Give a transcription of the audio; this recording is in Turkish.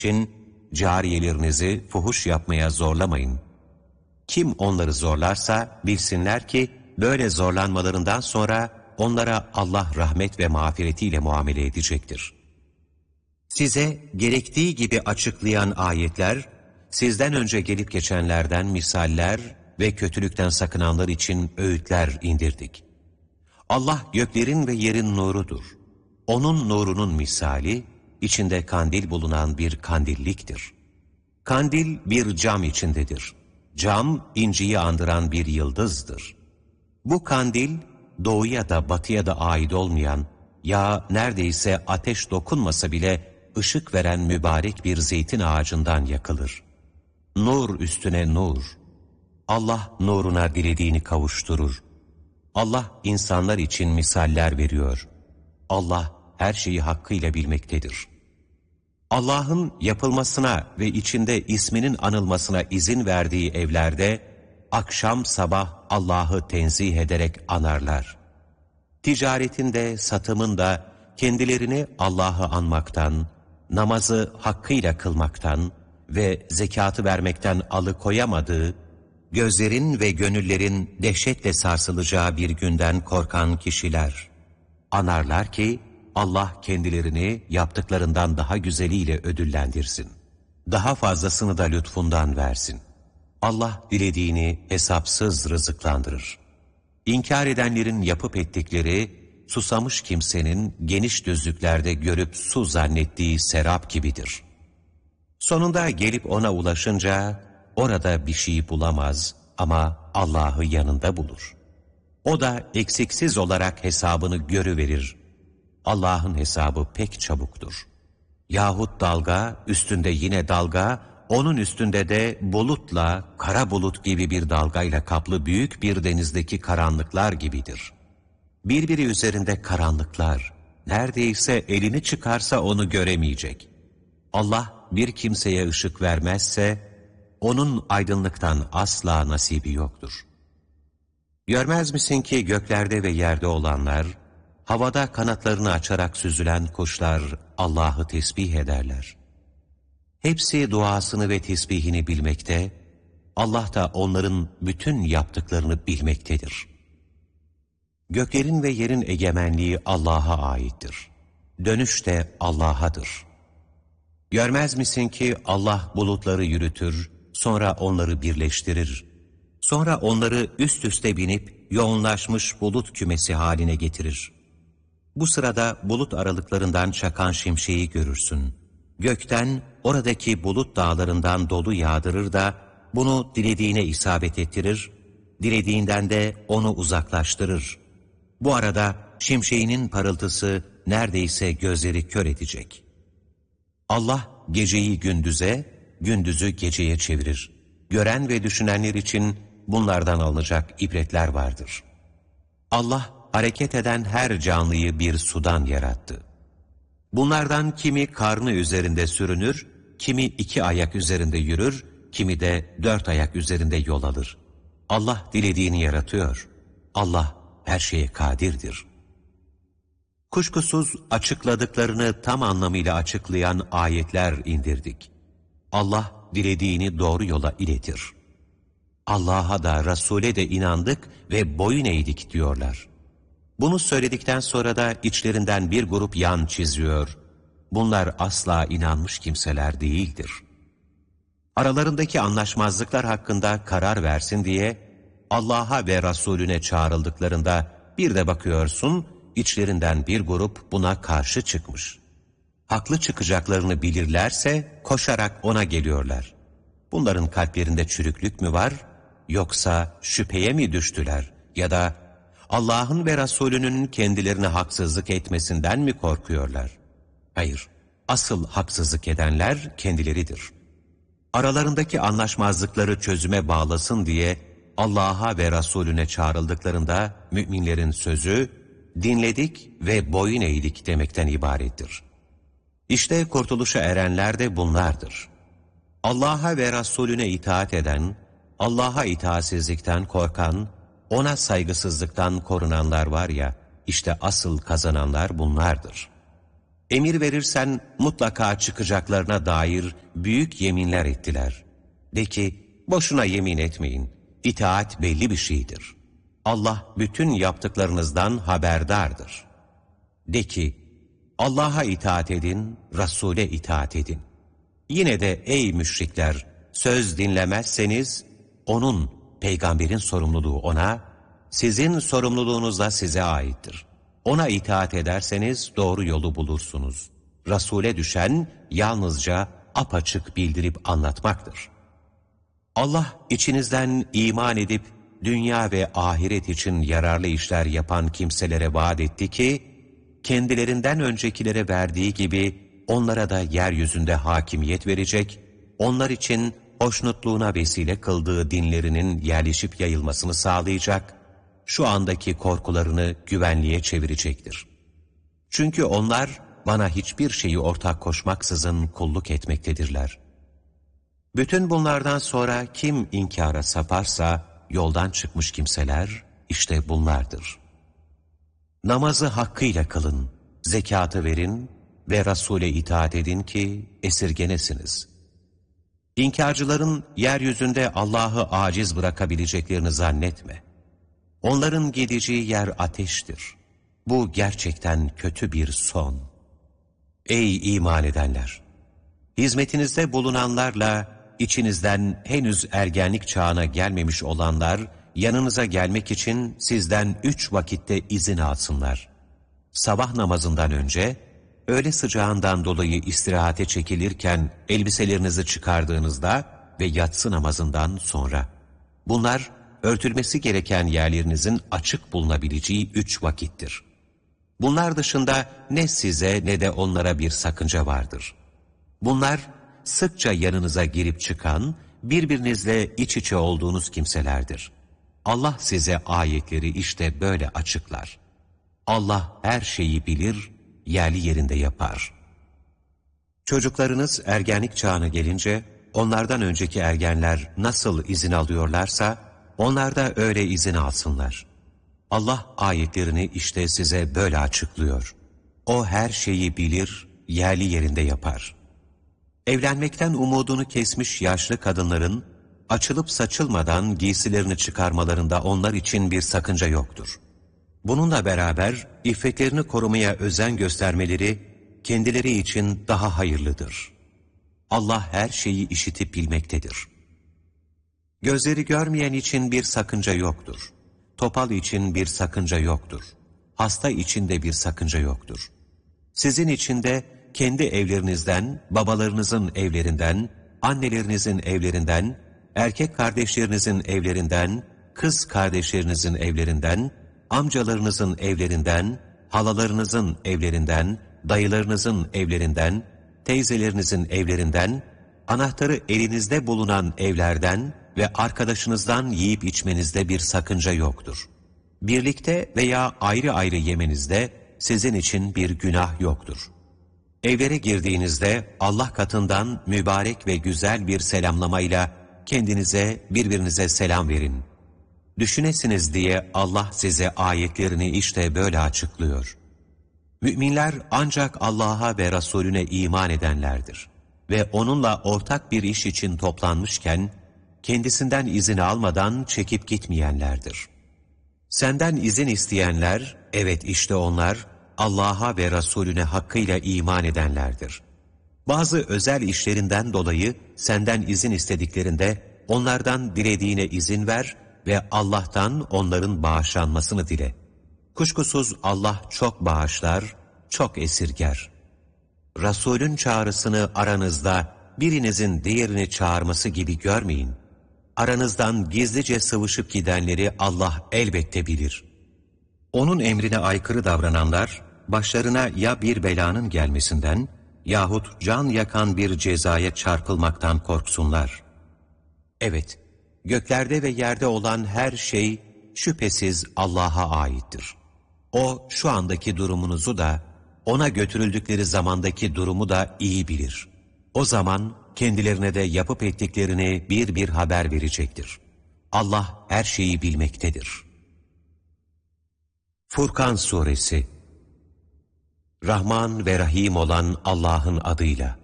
için cariyelerinizi fuhuş yapmaya zorlamayın. Kim onları zorlarsa bilsinler ki böyle zorlanmalarından sonra onlara Allah rahmet ve mağfiretiyle muamele edecektir. Size gerektiği gibi açıklayan ayetler, sizden önce gelip geçenlerden misaller ve kötülükten sakınanlar için öğütler indirdik. Allah göklerin ve yerin nurudur. Onun nurunun misali, içinde kandil bulunan bir kandilliktir. Kandil bir cam içindedir. Cam, inciyi andıran bir yıldızdır. Bu kandil, doğuya da batıya da ait olmayan, ya neredeyse ateş dokunmasa bile ışık veren mübarek bir zeytin ağacından yakılır. Nur üstüne nur. Allah nuruna dilediğini kavuşturur. Allah insanlar için misaller veriyor. Allah her şeyi hakkıyla bilmektedir. Allah'ın yapılmasına ve içinde isminin anılmasına izin verdiği evlerde akşam sabah Allah'ı tenzih ederek anarlar. Ticaretinde, satımında kendilerini Allah'ı anmaktan, namazı hakkıyla kılmaktan ve zekatı vermekten alıkoyamadığı, gözlerin ve gönüllerin dehşetle sarsılacağı bir günden korkan kişiler, anarlar ki Allah kendilerini yaptıklarından daha güzeliyle ödüllendirsin. Daha fazlasını da lütfundan versin. Allah dilediğini hesapsız rızıklandırır. İnkar edenlerin yapıp ettikleri, susamış kimsenin geniş düzlüklerde görüp su zannettiği serap gibidir. Sonunda gelip ona ulaşınca, orada bir şey bulamaz ama Allah'ı yanında bulur. O da eksiksiz olarak hesabını görüverir. Allah'ın hesabı pek çabuktur. Yahut dalga, üstünde yine dalga, onun üstünde de bulutla, kara bulut gibi bir dalgayla kaplı büyük bir denizdeki karanlıklar gibidir. Birbiri üzerinde karanlıklar, neredeyse elini çıkarsa onu göremeyecek. Allah bir kimseye ışık vermezse, onun aydınlıktan asla nasibi yoktur. Görmez misin ki göklerde ve yerde olanlar, havada kanatlarını açarak süzülen kuşlar Allah'ı tesbih ederler. Hepsi duasını ve tesbihini bilmekte, Allah da onların bütün yaptıklarını bilmektedir. Göklerin ve yerin egemenliği Allah'a aittir. Dönüş de Allah'adır. Görmez misin ki Allah bulutları yürütür, sonra onları birleştirir. Sonra onları üst üste binip yoğunlaşmış bulut kümesi haline getirir. Bu sırada bulut aralıklarından çakan şimşeği görürsün. Gökten oradaki bulut dağlarından dolu yağdırır da bunu dilediğine isabet ettirir, dilediğinden de onu uzaklaştırır. Bu arada şimşeğinin parıltısı neredeyse gözleri kör edecek. Allah geceyi gündüze, gündüzü geceye çevirir. Gören ve düşünenler için bunlardan alınacak ibretler vardır. Allah hareket eden her canlıyı bir sudan yarattı. Bunlardan kimi karnı üzerinde sürünür, kimi 2 ayak üzerinde yürür, kimi de 4 ayak üzerinde yol alır. Allah dilediğini yaratıyor. Allah her şeye kadirdir. Kuşkusuz açıkladıklarını tam anlamıyla açıklayan ayetler indirdik. Allah dilediğini doğru yola iletir. Allah'a da Resul'e de inandık ve boyun eğdik diyorlar. Bunu söyledikten sonra da içlerinden bir grup yan çiziyor. Bunlar asla inanmış kimseler değildir. Aralarındaki anlaşmazlıklar hakkında karar versin diye Allah'a ve Resulüne çağrıldıklarında bir de bakıyorsun içlerinden bir grup buna karşı çıkmış. Haklı çıkacaklarını bilirlerse koşarak ona geliyorlar. Bunların kalplerinde çürüklük mü var yoksa şüpheye mi düştüler ya da Allah'ın ve Resulünün kendilerine haksızlık etmesinden mi korkuyorlar? Hayır, asıl haksızlık edenler kendileridir. Aralarındaki anlaşmazlıkları çözüme bağlasın diye Allah'a ve Resulüne çağrıldıklarında müminlerin sözü, dinledik ve boyun eğdik demekten ibarettir. İşte kurtuluşa erenler de bunlardır. Allah'a ve Resulüne itaat eden, Allah'a itaatsizlikten korkan, ona saygısızlıktan korunanlar var ya, işte asıl kazananlar bunlardır. Emir verirsen mutlaka çıkacaklarına dair büyük yeminler ettiler. De ki, boşuna yemin etmeyin. İtaat belli bir şeydir. Allah bütün yaptıklarınızdan haberdardır. De ki, Allah'a itaat edin, Resul'e itaat edin. Yine de ey müşrikler, söz dinlemezseniz, onun, peygamberin sorumluluğu ona, sizin sorumluluğunuz da size aittir. Ona itaat ederseniz doğru yolu bulursunuz. Resul'e düşen yalnızca apaçık bildirip anlatmaktır. Allah içinizden iman edip dünya ve ahiret için yararlı işler yapan kimselere vaat etti ki, kendilerinden öncekilere verdiği gibi onlara da yeryüzünde hakimiyet verecek, onlar için hoşnutluğuna vesile kıldığı dinlerinin yerleşip yayılmasını sağlayacak, şu andaki korkularını güvenliğe çevirecektir. Çünkü onlar bana hiçbir şeyi ortak koşmaksızın kulluk etmektedirler. Bütün bunlardan sonra kim inkara saparsa yoldan çıkmış kimseler işte bunlardır. Namazı hakkıyla kılın, zekatı verin ve Resul'e itaat edin ki esirgenesiniz. İnkarcıların yeryüzünde Allah'ı aciz bırakabileceklerini zannetme. Onların gideceği yer ateştir. Bu gerçekten kötü bir son. Ey iman edenler! Hizmetinizde bulunanlarla içinizden henüz ergenlik çağına gelmemiş olanlar, yanınıza gelmek için sizden 3 vakitte izin alsınlar. Sabah namazından önce, öğle sıcağından dolayı istirahate çekilirken elbiselerinizi çıkardığınızda ve yatsı namazından sonra. Bunlar, örtülmesi gereken yerlerinizin açık bulunabileceği 3 vakittir. Bunlar dışında ne size ne de onlara bir sakınca vardır. Bunlar, sıkça yanınıza girip çıkan, birbirinizle iç içe olduğunuz kimselerdir. Allah size ayetleri işte böyle açıklar. Allah her şeyi bilir, yerli yerinde yapar. Çocuklarınız ergenlik çağına gelince, onlardan önceki ergenler nasıl izin alıyorlarsa, onlar da öyle izin alsınlar. Allah ayetlerini işte size böyle açıklıyor. O her şeyi bilir, yerli yerinde yapar. Evlenmekten umudunu kesmiş yaşlı kadınların, açılıp saçılmadan giysilerini çıkarmalarında onlar için bir sakınca yoktur. Bununla beraber iffetlerini korumaya özen göstermeleri kendileri için daha hayırlıdır. Allah her şeyi işitip bilmektedir. Gözleri görmeyen için bir sakınca yoktur. Topal için bir sakınca yoktur. Hasta için de bir sakınca yoktur. Sizin için de kendi evlerinizden, babalarınızın evlerinden, annelerinizin evlerinden, erkek kardeşlerinizin evlerinden, kız kardeşlerinizin evlerinden, amcalarınızın evlerinden, halalarınızın evlerinden, dayılarınızın evlerinden, teyzelerinizin evlerinden, anahtarı elinizde bulunan evlerden ve arkadaşınızdan yiyip içmenizde bir sakınca yoktur. Birlikte veya ayrı ayrı yemenizde sizin için bir günah yoktur. Evlere girdiğinizde Allah katından mübarek ve güzel bir selamlamayla kendinize, birbirinize selam verin. Düşünesiniz diye Allah size ayetlerini işte böyle açıklıyor. Müminler ancak Allah'a ve Resulüne iman edenlerdir. Ve onunla ortak bir iş için toplanmışken, kendisinden izin almadan çekip gitmeyenlerdir. Senden izin isteyenler, evet işte onlar, Allah'a ve Resulüne hakkıyla iman edenlerdir. Bazı özel işlerinden dolayı senden izin istediklerinde, onlardan dilediğine izin ver ve Allah'tan onların bağışlanmasını dile. Kuşkusuz Allah çok bağışlar, çok esirger. Resulün çağrısını aranızda birinizin diğerini çağırması gibi görmeyin. Aranızdan gizlice sıvışıp gidenleri Allah elbette bilir. Onun emrine aykırı davrananlar, başlarına ya bir belanın gelmesinden yahut can yakan bir cezaya çarpılmaktan korksunlar. Evet, göklerde ve yerde olan her şey şüphesiz Allah'a aittir. O şu andaki durumunuzu da, ona götürüldükleri zamandaki durumu da iyi bilir. O zaman kendilerine de yapıp ettiklerini bir bir haber verecektir. Allah her şeyi bilmektedir. Furkan Suresi. Rahman ve Rahim olan Allah'ın adıyla.